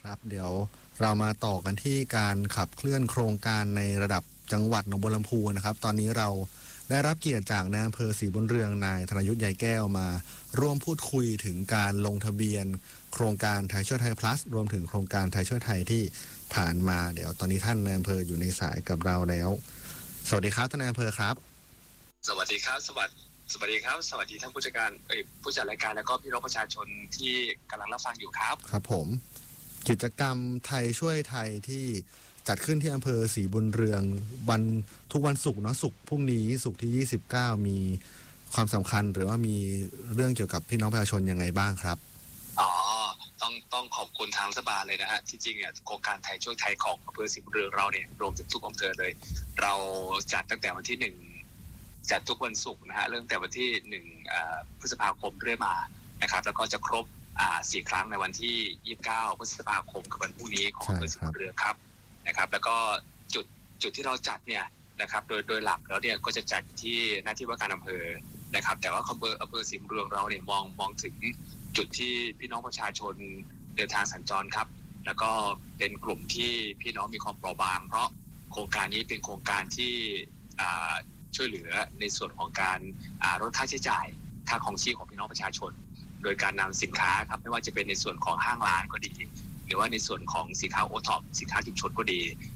ครับเดี๋ยวเรามาต่อกันที่การขับเคลื่อนโครงการในระดับจังหวัดหนองบัวลำพูนะครับตอนนี้เราได้รับเกียรติจากนายอำเภอศรีบุญเรืองนายธนยุทธใยแก้วมาร่วมพูดคุยถึงการลงทะเบียนโครงการไทยช่วยไทย plus รวมถึงโครงการไทยช่วยไทยที่ผ่านมาเดี๋ยวตอนนี้ท่านนายอำเภออยู่ในสายกับเราแล้วสวัสดีครับท่านนายอำเภอครับสวัสดีครับสวัสดีครับสวัสดีท่านผู้จัดการผู้จัดรายการแล้วก็พี่น้องประชาชนที่กำลังรับฟังอยู่ครับครับผมกิจกรรมไทยช่วยไทยที่จัดขึ้นที่อำเภอศรีบุญเรืองวันทุกวันศุกร์เนาะศุกร์พรุ่งนี้ศุกร์ที่29มีความสำคัญหรือว่ามีเรื่องเกี่ยวกับพี่น้องประชาชนยังไงบ้างครับอ๋อต้องขอบคุณทางรัฐบาลเลยนะฮะที่จริงเนี่ยโครงการไทยช่วยไทยของอำเภอศรีบุญเรืองเราเนี่ยรวมถึงทุกอำเภอเลยเราจัดตั้งแต่วันที่1จัดทุกวันศุกร์นะฮะเริ่มแต่วันที่1พฤษภาคมเรื่อยมานะครับแล้วก็จะครบ4 ครั้งในวันที่29พฤษภาคมคือวันพรุ่งนี้ของอำเภอศรีบุญเรืองครับนะครับแล้วก็จุดที่เราจัดเนี่ยนะครับโดยหลักแล้วเนี่ยก็จะจัดที่หน้าที่ว่าการอำเภอนะครับแต่ว่าอำเภอศรีบุญเรืองเราเนี่ยมองถึงจุดที่พี่น้องประชาชนเดินทางสัญจรครับแล้วก็เป็นกลุ่มที่พี่น้องมีความเปราะบางเพราะโครงการนี้เป็นโครงการที่ช่วยเหลือในส่วนของการลดค่าใช้จ่ายค่าของชีพของพี่น้องประชาชนโดยการนำสินค้าครับไม่ว่าจะเป็นในส่วนของห้างร้านก็ดีหรือว่าในส่วนของสินค้าโอท็อปสินค้าชุมชนก็ดี